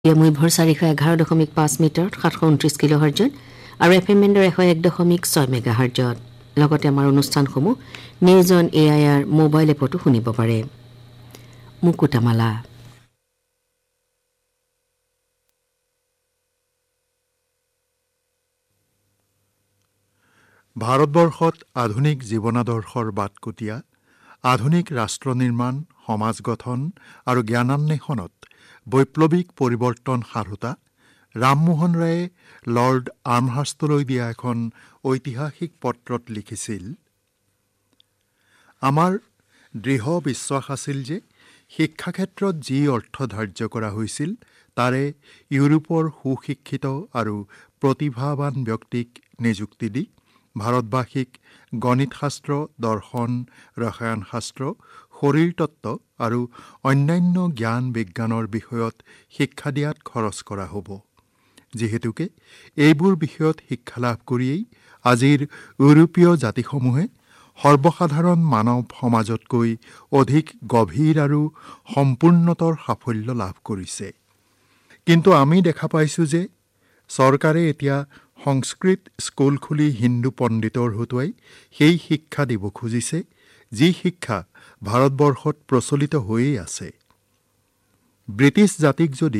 মূলভৰ 411.5 মিটাৰত 729 কিলোহাৰ্জত আৰু এফএম বেণ্ডৰ 101.6 মেগাহাৰ্জত। লগতে আমাৰ অনুষ্ঠানসমূহ নিউজ অন AIR মোবাইল এপতো শুনিব পাৰে। মুকুতামালা। ভাৰতবৰ্ষত আধুনিক জীৱনাদৰ্শৰ বাটকটীয়া, আধুনিক ৰাষ্ট্ৰ নিৰ্মাণ, সমাজ গঠন আৰু জ্ঞানান্বেষণত বৈপ্লৱিক পৰিৱৰ্তন সাধোতা ৰামমোহন ৰায়ে লৰ্ড আৰ্মহাৰ্ষ্টলৈ দিয়া এখন ঐতিহাসিক পত্ৰত লিখিছিল, আমাৰ দৃঢ় বিশ্বাস আছিল যে শিক্ষা ক্ষেত্ৰত যি অৰ্থ ধাৰ্য কৰা হৈছিল তাৰে ইউৰোপৰ সুশিক্ষিত আৰু প্ৰতিভাৱান ব্যক্তিক নিযুক্তি দি ভাৰতবাসীক গণিতশাস্ত্ৰ, দৰ্শন, ৰসায়নশাস্ত্ৰ, শৰীৰতত্ত্ব আৰু অন্যান্য জ্ঞান বিজ্ঞানৰ বিষয়ত শিক্ষা দিয়াত খৰচ কৰা হ'ব। যিহেতুকে এইবোৰ বিষয়ত শিক্ষা লাভ কৰিয়েই আজিৰ ইউৰোপীয় জাতিসমূহে সৰ্বসাধাৰণ মানৱ সমাজতকৈ অধিক গভীৰ আৰু সম্পূৰ্ণতৰ সাফল্য লাভ কৰিছে। কিন্তু আমি দেখা পাইছোঁ যে চৰকাৰে এতিয়া সংস্কৃত স্কুল খুলি হিন্দু পণ্ডিতৰ হতুৱাই সেই শিক্ষা দিব খুজিছে, যি শিক্ষা ভাৰতবৰ্ষত প্ৰচলিত হৈয়েই আছে। ব্ৰিটিছ জাতিক যদি